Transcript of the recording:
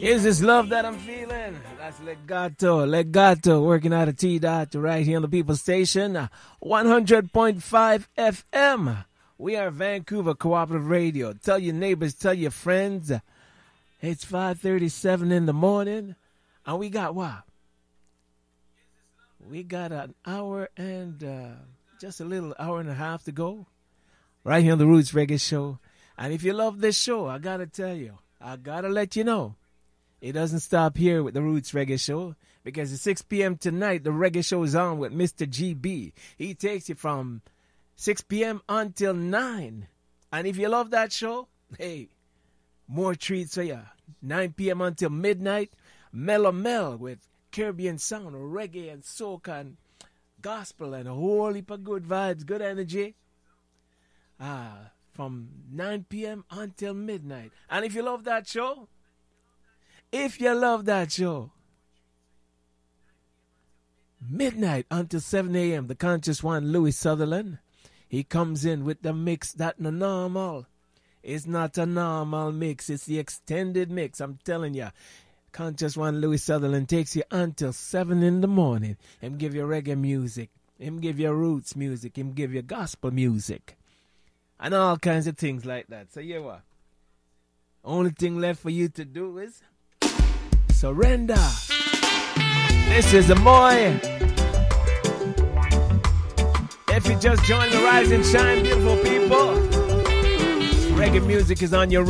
Is this love that I'm feeling? That's Legato, working out of T-Dot right here on the People Station, 100.5 FM. We are Vancouver Cooperative Radio. Tell your neighbors, tell your friends. It's 5:37 in the morning, and we got what? We got an hour and just a little hour and a half to go, right here on the Roots Reggae Show. And if you love this show, I gotta tell you, I gotta let you know, it doesn't stop here with the Roots Reggae Show, because at 6 p.m. tonight, the Reggae Show is on with Mr. GB. He takes you from 6 p.m. until 9. And if you love that show, hey, more treats for you. 9 p.m. until midnight, Mellow Mel with Caribbean sound, reggae and soca and gospel and a whole heap of good vibes, good energy. From 9 p.m. until midnight. And if you love that show, midnight until 7 a.m., the conscious one, Louis Sutherland, he comes in with the mix that no normal. It's not a normal mix, it's the extended mix, I'm telling you. Conscious one, Louis Sutherland, takes you until 7 in the morning. Him give you reggae music, him give you roots music, him give you gospel music, and all kinds of things like that. So yeah, what? Only thing left for you to do is surrender. This is a boy. If you just joined the Rise and Shine, beautiful people, reggae music is on your